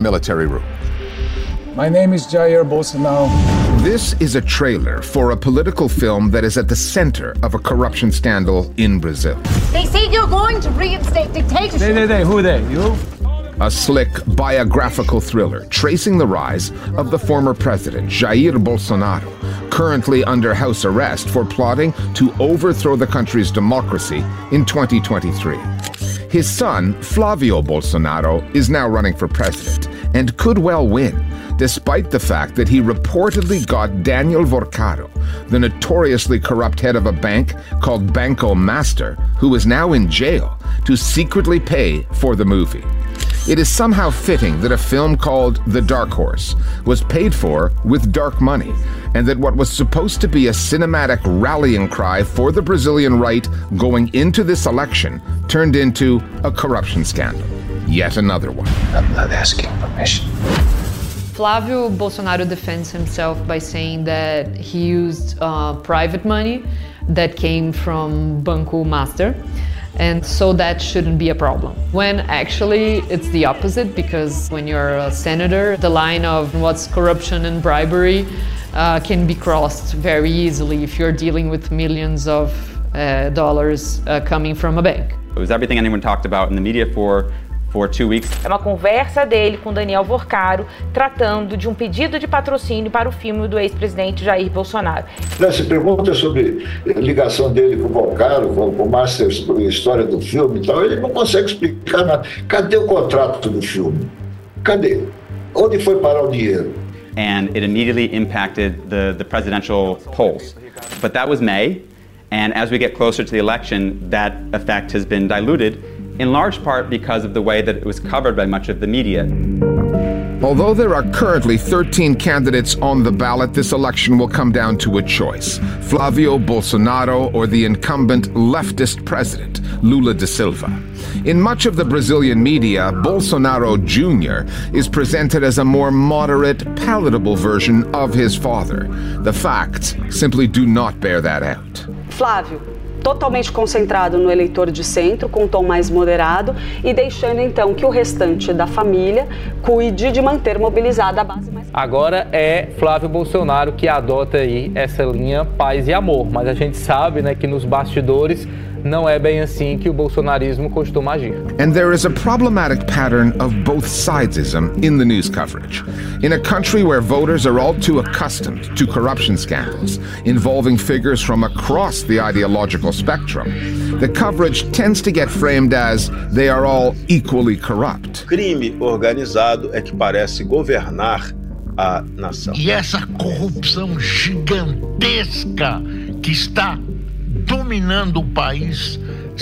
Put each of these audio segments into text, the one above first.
military rule. My name is Jair Bolsonaro. This is a trailer for a political film that is at the center of a corruption scandal in Brazil. They say you're going to reinstate dictatorship. They, who they? You? A slick biographical thriller tracing the rise of the former president, Jair Bolsonaro, currently under house arrest for plotting to overthrow the country's democracy in 2023. His son, Flávio Bolsonaro, is now running for president and could well win, despite the fact that he reportedly got Daniel Vorcado, the notoriously corrupt head of a bank called Banco Master, who is now in jail, to secretly pay for the movie. It is somehow fitting that a film called The Dark Horse was paid for with dark money, and that what was supposed to be a cinematic rallying cry for the Brazilian right going into this election turned into a corruption scandal. Yet another one. I'm not asking permission. Flávio Bolsonaro defends himself by saying that he used private money that came from Banco Master, and so that shouldn't be a problem. When actually it's the opposite, because when you're a senator, the line of what's corruption and bribery can be crossed very easily if you're dealing with millions of dollars coming from a bank. It was everything anyone talked about in the media for 2 weeks. É uma conversa dele com Daniel Vorcado, tratando de pedido de patrocínio para o filme do ex-presidente Jair Bolsonaro. Se pergunta sobre a ligação dele com o Vorcado, com o Master, sobre a história do filme e tal, ele não consegue explicar nada. Cadê o contrato do filme? Cadê? Onde foi parar o dinheiro? And it immediately impacted the presidential polls. But that was May, and as we get closer to the election, that effect has been diluted, in large part because of the way that it was covered by much of the media. Although there are currently 13 candidates on the ballot, this election will come down to a choice: Flávio Bolsonaro or the incumbent leftist president, Lula da Silva. In much of the Brazilian media, Bolsonaro Jr. is presented as a more moderate, palatable version of his father. The facts simply do not bear that out. Flávio, totalmente concentrado no eleitor de centro, com um tom mais moderado, e deixando então que o restante da família cuide de manter mobilizada a base mais... Agora é Flávio Bolsonaro que adota aí essa linha paz e amor, mas a gente sabe, né, que nos bastidores não é bem assim que o bolsonarismo costuma agir. And there is a problematic pattern of both sidesism in the news coverage. In a country where voters are all too accustomed to corruption scandals involving figures from across the ideological spectrum, the coverage tends to get framed as they are all equally corrupt. Crime organizado é que parece governar a nação. E essa corrupção gigantesca que está dominando o país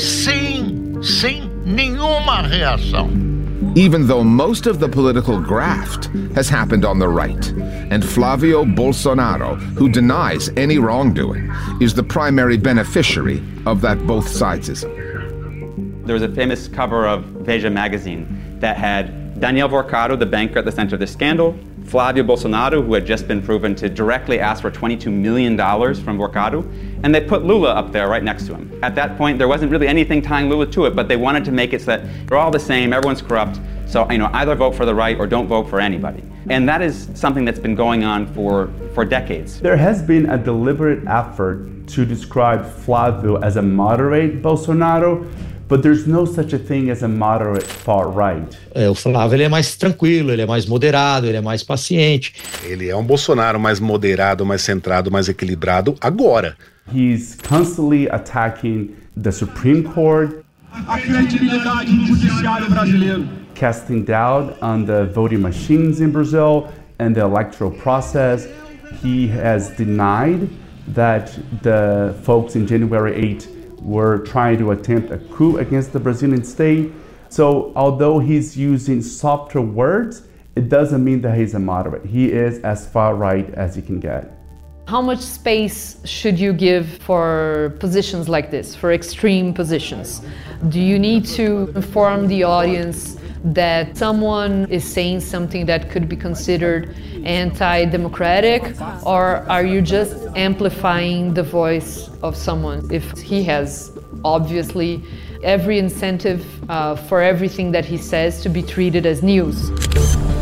sem nenhuma reação. Even though most of the political graft has happened on the right, and Flávio Bolsonaro, who denies any wrongdoing, is the primary beneficiary of that both sidesism. There was a famous cover of Veja magazine that had Daniel Vorcado, the banker at the center of the scandal, Flávio Bolsonaro, who had just been proven to directly ask for $22 million from Vorcado, and they put Lula up there right next to him. At that point, there wasn't really anything tying Lula to it, but they wanted to make it so that they're all the same, everyone's corrupt, so either vote for the right or don't vote for anybody. And that is something that's been going on for decades. There has been a deliberate effort to describe Flávio as a moderate Bolsonaro, but there's no such a thing as a moderate far-right. O Flávio ele é mais tranquilo, ele é mais moderado, ele é mais paciente. Ele é Bolsonaro mais moderado, mais centrado, mais equilibrado agora. He's constantly attacking the Supreme Court, A credibilidade do judiciário brasileiro. Casting doubt on the voting machines in Brazil and the electoral process. He has denied that the folks in January 8 were trying to attempt a coup against the Brazilian state. So although he's using softer words, it doesn't mean that he's a moderate. He is as far right as you can get. How much space should you give for positions like this, for extreme positions? Do you need to inform the audience that someone is saying something that could be considered anti-democratic, or are you just amplifying the voice of someone if he has obviously every incentive for everything that he says to be treated as news?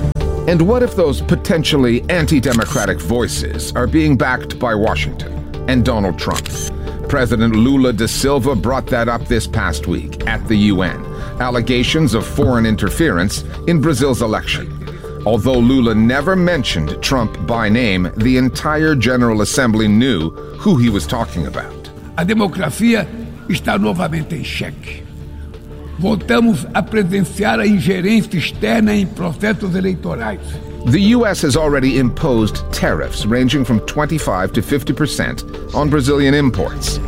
And what if those potentially anti-democratic voices are being backed by Washington and Donald Trump? President Lula da Silva brought that up this past week at the UN. Allegations of foreign interference in Brazil's election. Although Lula never mentioned Trump by name, the entire General Assembly knew who he was talking about. A democracia está novamente em xeque. Voltamos a presenciar a ingerência externa em processos eleitorais. The U.S. has already imposed tariffs ranging from 25 to 50% on Brazilian imports.